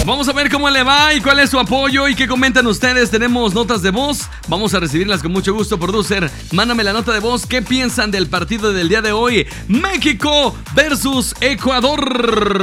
Vamos a ver cómo le va y cuál es su apoyo y qué comentan ustedes. Tenemos notas de voz, vamos a recibirlas con mucho gusto. Producer, mándame la nota de voz. ¿Qué piensan del partido del día de hoy? México versus Ecuador.